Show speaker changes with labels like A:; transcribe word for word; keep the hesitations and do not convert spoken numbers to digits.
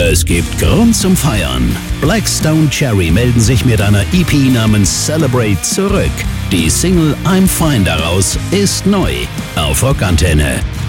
A: Es gibt Grund zum Feiern. Blackstone Cherry melden sich mit einer E P namens Celebrate zurück. Die Single I'm Fine daraus ist neu auf Rockantenne.